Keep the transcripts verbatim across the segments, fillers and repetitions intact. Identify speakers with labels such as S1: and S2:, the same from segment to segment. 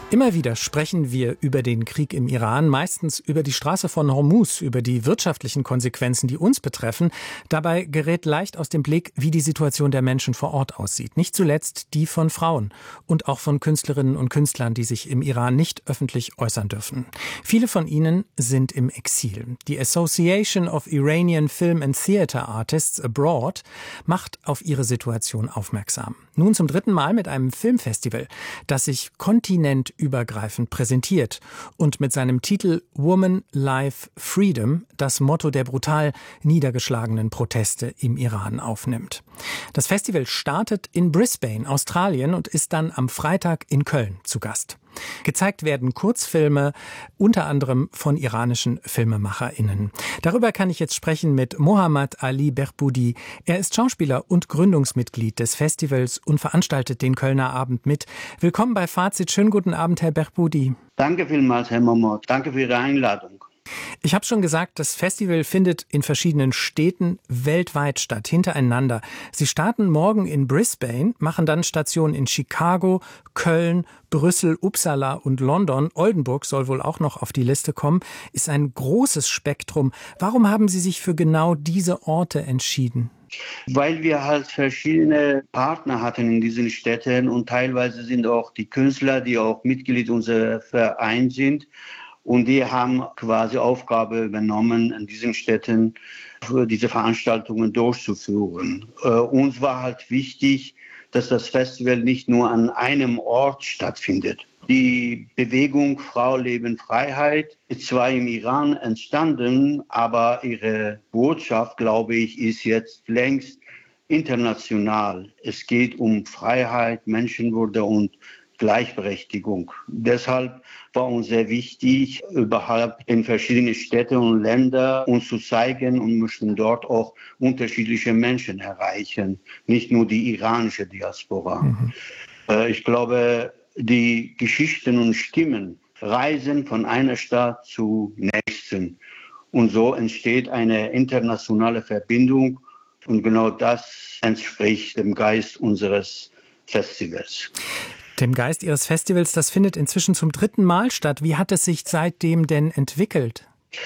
S1: Immer wieder sprechen wir über den Krieg im Iran, meistens über die Straße von Hormuz, über die wirtschaftlichen Konsequenzen, die uns betreffen. Dabei gerät leicht aus dem Blick, wie die Situation der Menschen vor Ort aussieht. Nicht zuletzt die von Frauen und auch von Künstlerinnen und Künstlern, die sich im Iran nicht öffentlich äußern dürfen. Viele von ihnen sind im Exil. Die Association of Iranian Film and Theatre Artists Abroad macht auf ihre Situation aufmerksam. Nun zum dritten Mal mit einem Filmfestival, das sich kontinentübergreifend präsentiert und mit seinem Titel Woman, Life, Freedom das Motto der brutal niedergeschlagenen Proteste im Iran aufnimmt. Das Festival startet in Brisbane, Australien, und ist dann am Freitag in Köln zu Gast. Gezeigt werden Kurzfilme, unter anderem von iranischen FilmemacherInnen. Darüber kann ich jetzt sprechen mit Mohammad Ali Behboudi. Er ist Schauspieler und Gründungsmitglied des Festivals und veranstaltet den Kölner Abend mit. Willkommen bei Fazit. Schönen guten Abend, Herr Behboudi.
S2: Danke vielmals, Herr Momot. Danke für Ihre Einladung.
S1: Ich habe schon gesagt, das Festival findet in verschiedenen Städten weltweit statt, hintereinander. Sie starten morgen in Brisbane, machen dann Stationen in Chicago, Köln, Brüssel, Uppsala und London. Oldenburg soll wohl auch noch auf die Liste kommen. Ist ein großes Spektrum. Warum haben Sie sich für genau diese Orte entschieden?
S2: Weil wir halt verschiedene Partner hatten in diesen Städten und teilweise sind auch die Künstler, die auch Mitglied unseres Vereins sind. Und die haben quasi Aufgabe übernommen, in diesen Städten diese Veranstaltungen durchzuführen. Äh, uns war halt wichtig, dass das Festival nicht nur an einem Ort stattfindet. Die Bewegung Frau, Leben, Freiheit ist zwar im Iran entstanden, aber ihre Botschaft, glaube ich, ist jetzt längst international. Es geht um Freiheit, Menschenwürde und Gleichberechtigung. Deshalb war uns sehr wichtig, überhaupt in verschiedene Städte und Länder uns zu zeigen und möchten dort auch unterschiedliche Menschen erreichen, nicht nur die iranische Diaspora. Mhm. Äh, ich glaube, die Geschichten und Stimmen reisen von einer Stadt zur nächsten. Und so entsteht eine internationale Verbindung und genau das entspricht dem Geist unseres Festivals.
S1: Dem Geist Ihres Festivals, das findet inzwischen zum dritten Mal statt. Wie hat es sich seitdem denn entwickelt?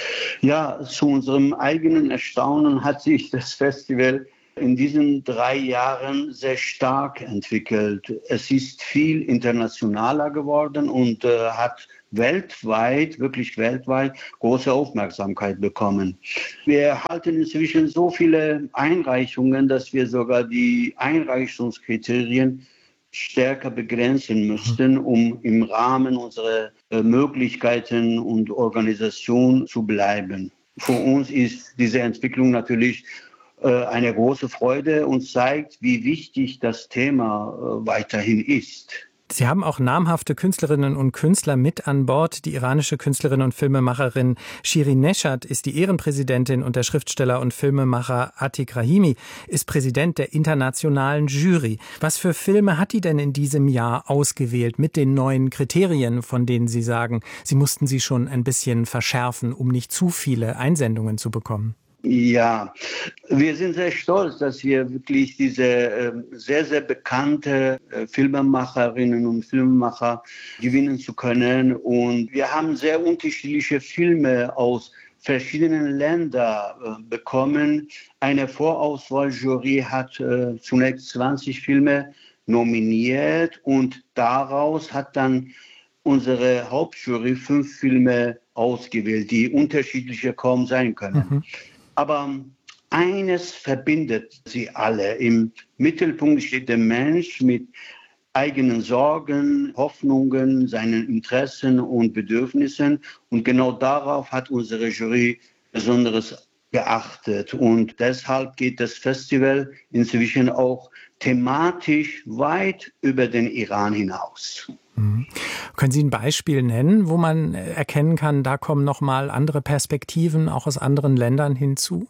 S2: Ja, zu unserem eigenen Erstaunen hat sich das Festival in diesen drei Jahren sehr stark entwickelt. Es ist viel internationaler geworden und äh, hat weltweit, wirklich weltweit, große Aufmerksamkeit bekommen. Wir erhalten inzwischen so viele Einreichungen, dass wir sogar die Einreichungskriterien stärker begrenzen müssten, um im Rahmen unserer äh, Möglichkeiten und Organisation zu bleiben. Für uns ist diese Entwicklung natürlich äh, eine große Freude und zeigt, wie wichtig das Thema äh, weiterhin ist.
S1: Sie haben auch namhafte Künstlerinnen und Künstler mit an Bord. Die iranische Künstlerin und Filmemacherin Shirin Neshat ist die Ehrenpräsidentin und der Schriftsteller und Filmemacher Atik Rahimi ist Präsident der internationalen Jury. Was für Filme hat die denn in diesem Jahr ausgewählt mit den neuen Kriterien, von denen Sie sagen, Sie mussten sie schon ein bisschen verschärfen, um nicht zu viele Einsendungen zu bekommen?
S2: Ja, wir sind sehr stolz, dass wir wirklich diese äh, sehr, sehr bekannte äh, Filmemacherinnen und Filmemacher gewinnen zu können. Und wir haben sehr unterschiedliche Filme aus verschiedenen Ländern äh, bekommen. Eine Vorauswahljury hat äh, zunächst zwanzig Filme nominiert und daraus hat dann unsere Hauptjury fünf Filme ausgewählt, die unterschiedlicher kaum sein können. Mhm. Aber eines verbindet sie alle. Im Mittelpunkt steht der Mensch mit eigenen Sorgen, Hoffnungen, seinen Interessen und Bedürfnissen. Und genau darauf hat unsere Jury Besonderes geachtet. Und deshalb geht das Festival inzwischen auch thematisch weit über den Iran hinaus.
S1: Mhm. Können Sie ein Beispiel nennen, wo man erkennen kann, da kommen noch mal andere Perspektiven auch aus anderen Ländern hinzu?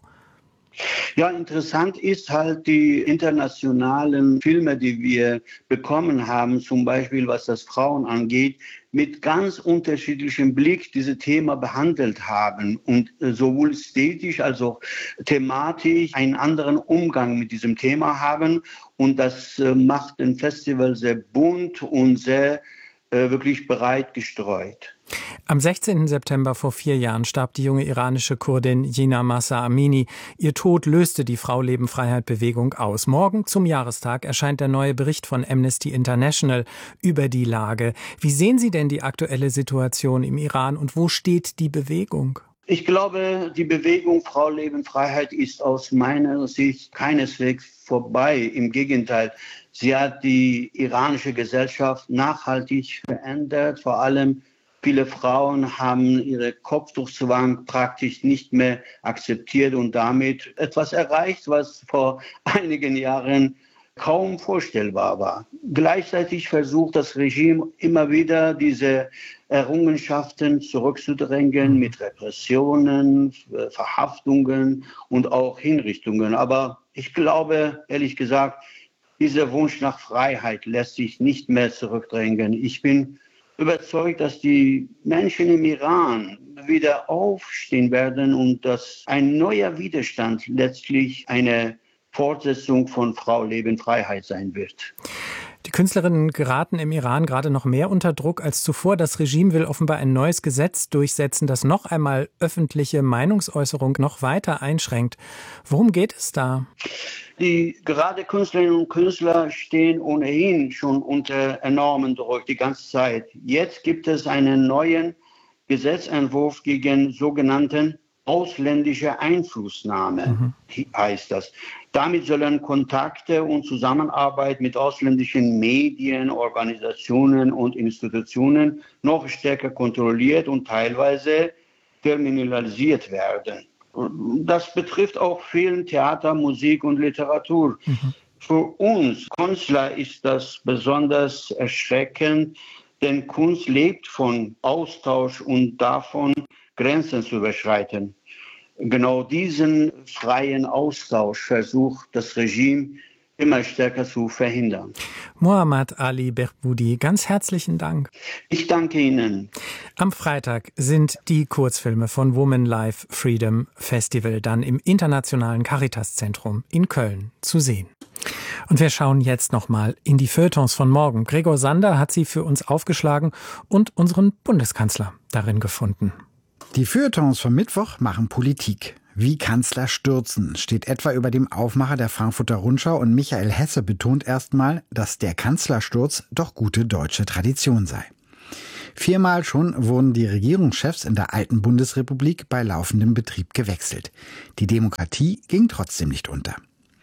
S2: Ja, interessant ist halt die internationalen Filme, die wir bekommen haben, zum Beispiel was das Frauen angeht, mit ganz unterschiedlichem Blick dieses Thema behandelt haben und sowohl ästhetisch als auch thematisch einen anderen Umgang mit diesem Thema haben. Und das macht ein Festival sehr bunt und sehr äh, wirklich breit gestreut.
S1: Am sechzehnten September vor vier Jahren starb die junge iranische Kurdin Jina Mahsa Amini. Ihr Tod löste die Frau-Leben-Freiheit-Bewegung aus. Morgen zum Jahrestag erscheint der neue Bericht von Amnesty International über die Lage. Wie sehen Sie denn die aktuelle Situation im Iran und wo steht die Bewegung?
S2: Ich glaube, die Bewegung Frau, Leben, Freiheit ist aus meiner Sicht keineswegs vorbei. Im Gegenteil, sie hat die iranische Gesellschaft nachhaltig verändert. Vor allem viele Frauen haben ihre Kopftuchzwang praktisch nicht mehr akzeptiert und damit etwas erreicht, was vor einigen Jahren kaum vorstellbar war. Gleichzeitig versucht das Regime immer wieder, diese Errungenschaften zurückzudrängen mit Repressionen, Verhaftungen und auch Hinrichtungen. Aber ich glaube, ehrlich gesagt, dieser Wunsch nach Freiheit lässt sich nicht mehr zurückdrängen. Ich bin überzeugt, dass die Menschen im Iran wieder aufstehen werden und dass ein neuer Widerstand letztlich eine Fortsetzung von Frau, Leben, Freiheit sein wird.
S1: Die Künstlerinnen geraten im Iran gerade noch mehr unter Druck als zuvor. Das Regime will offenbar ein neues Gesetz durchsetzen, das noch einmal öffentliche Meinungsäußerung noch weiter einschränkt. Worum geht es da?
S2: Die gerade Künstlerinnen und Künstler stehen ohnehin schon unter enormen Druck die ganze Zeit. Jetzt gibt es einen neuen Gesetzentwurf gegen sogenannten ausländische Einflussnahme, mhm. heißt das. Damit sollen Kontakte und Zusammenarbeit mit ausländischen Medien, Organisationen und Institutionen noch stärker kontrolliert und teilweise kriminalisiert werden. Das betrifft auch Film, Theater, Musik und Literatur. Mhm. Für uns Künstler ist das besonders erschreckend, denn Kunst lebt von Austausch und davon, Grenzen zu überschreiten. Genau diesen freien Austausch versucht das Regime immer stärker zu verhindern.
S1: Mohammad Ali Behboudi, ganz herzlichen Dank.
S2: Ich danke Ihnen.
S1: Am Freitag sind die Kurzfilme von Woman Life Freedom Festival dann im Internationalen Caritas-Zentrum in Köln zu sehen. Und wir schauen jetzt nochmal in die Feuilletons von morgen. Gregor Sander hat sie für uns aufgeschlagen und unseren Bundeskanzler darin gefunden.
S3: Die Feuilletons vom Mittwoch machen Politik. Wie Kanzler stürzen, steht etwa über dem Aufmacher der Frankfurter Rundschau und Michael Hesse betont erstmal, dass der Kanzlersturz doch gute deutsche Tradition sei. Viermal schon wurden die Regierungschefs in der alten Bundesrepublik bei laufendem Betrieb gewechselt. Die Demokratie ging trotzdem nicht unter.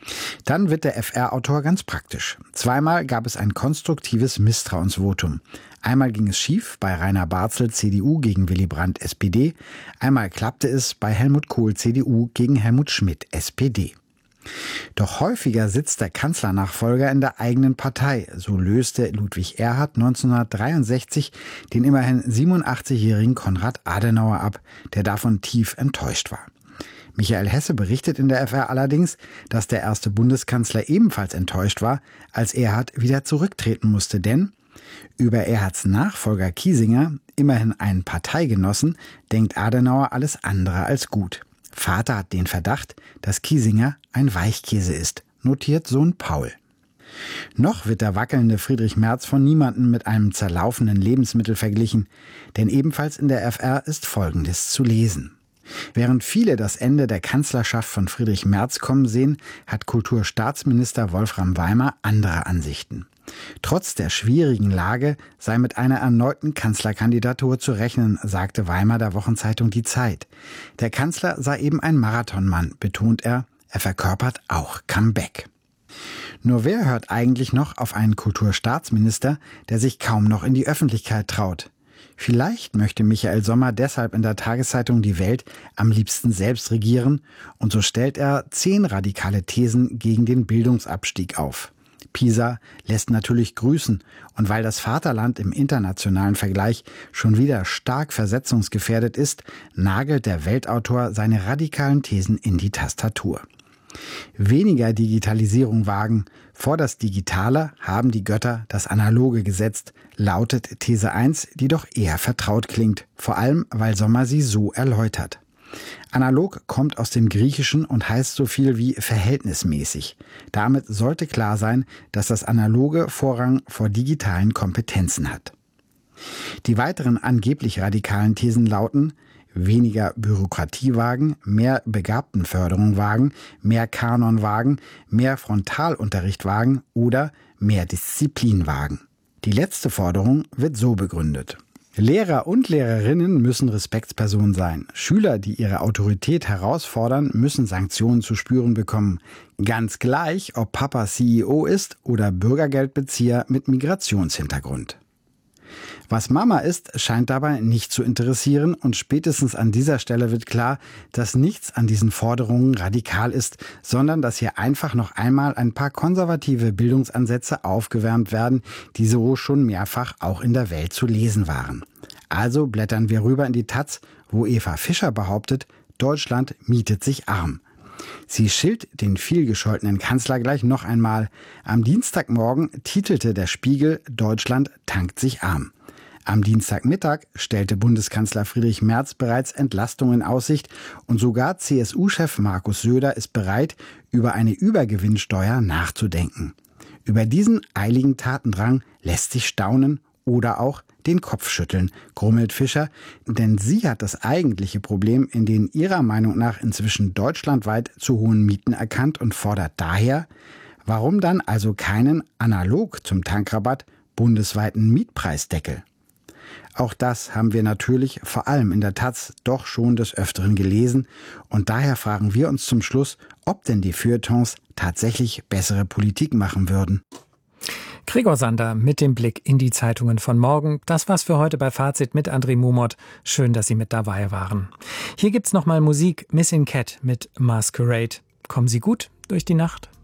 S3: Dann wird der F R-Autor ganz praktisch. Zweimal gab es ein konstruktives Misstrauensvotum. Einmal ging es schief bei Rainer Barzel C D U gegen Willy Brandt S P D. Einmal klappte es bei Helmut Kohl C D U gegen Helmut Schmidt S P D. Doch häufiger sitzt der Kanzlernachfolger in der eigenen Partei. So löste Ludwig Erhard neunzehnhundertdreiundsechzig den immerhin siebenundachtzigjährigen Konrad Adenauer ab, der davon tief enttäuscht war. Michael Hesse berichtet in der F R allerdings, dass der erste Bundeskanzler ebenfalls enttäuscht war, als Erhard wieder zurücktreten musste, denn über Erhards Nachfolger Kiesinger, immerhin einen Parteigenossen, denkt Adenauer alles andere als gut. Vater hat den Verdacht, dass Kiesinger ein Weichkäse ist, notiert Sohn Paul. Noch wird der wackelnde Friedrich Merz von niemandem mit einem zerlaufenden Lebensmittel verglichen, denn ebenfalls in der F R ist Folgendes zu lesen. Während viele das Ende der Kanzlerschaft von Friedrich Merz kommen sehen, hat Kulturstaatsminister Wolfram Weimer andere Ansichten. Trotz der schwierigen Lage sei mit einer erneuten Kanzlerkandidatur zu rechnen, sagte Weimer der Wochenzeitung Die Zeit. Der Kanzler sei eben ein Marathonmann, betont er, er verkörpert auch Comeback. Nur wer hört eigentlich noch auf einen Kulturstaatsminister, der sich kaum noch in die Öffentlichkeit traut? Vielleicht möchte Michael Sommer deshalb in der Tageszeitung Die Welt am liebsten selbst regieren und so stellt er zehn radikale Thesen gegen den Bildungsabstieg auf. Pisa lässt natürlich grüßen und weil das Vaterland im internationalen Vergleich schon wieder stark versetzungsgefährdet ist, nagelt der Weltautor seine radikalen Thesen in die Tastatur. Weniger Digitalisierung wagen, vor das Digitale haben die Götter das Analoge gesetzt, lautet These eins, die doch eher vertraut klingt, vor allem weil Sommer sie so erläutert. Analog kommt aus dem Griechischen und heißt so viel wie verhältnismäßig. Damit sollte klar sein, dass das Analoge Vorrang vor digitalen Kompetenzen hat. Die weiteren angeblich radikalen Thesen lauten: weniger Bürokratiewagen, mehr Begabtenförderung wagen, mehr Kanon wagen, mehr Frontalunterricht wagen oder mehr Disziplin wagen. Die letzte Forderung wird so begründet: Lehrer und Lehrerinnen müssen Respektspersonen sein. Schüler, die ihre Autorität herausfordern, müssen Sanktionen zu spüren bekommen. Ganz gleich, ob Papa C E O ist oder Bürgergeldbezieher mit Migrationshintergrund. Was Mama ist, scheint dabei nicht zu interessieren, und spätestens an dieser Stelle wird klar, dass nichts an diesen Forderungen radikal ist, sondern dass hier einfach noch einmal ein paar konservative Bildungsansätze aufgewärmt werden, die so schon mehrfach auch in der Welt zu lesen waren. Also blättern wir rüber in die Taz, wo Eva Fischer behauptet, Deutschland mietet sich arm. Sie schilt den vielgescholtenen Kanzler gleich noch einmal. Am Dienstagmorgen titelte der Spiegel, Deutschland tankt sich arm. Am Dienstagmittag stellte Bundeskanzler Friedrich Merz bereits Entlastung in Aussicht, und sogar C S U-Chef Markus Söder ist bereit, über eine Übergewinnsteuer nachzudenken. Über diesen eiligen Tatendrang lässt sich staunen oder auch den Kopf schütteln, grummelt Fischer, denn sie hat das eigentliche Problem in den ihrer Meinung nach inzwischen deutschlandweit zu hohen Mieten erkannt und fordert daher: warum dann also keinen, analog zum Tankrabatt, bundesweiten Mietpreisdeckel? Auch das haben wir natürlich vor allem in der Taz doch schon des Öfteren gelesen, und daher fragen wir uns zum Schluss, ob denn die Feuilletons tatsächlich bessere Politik machen würden.
S1: Gregor Sander mit dem Blick in die Zeitungen von morgen. Das war's für heute bei Fazit mit André Mumot. Schön, dass Sie mit dabei waren. Hier gibt's nochmal Musik, Missing Cat mit Masquerade. Kommen Sie gut durch die Nacht.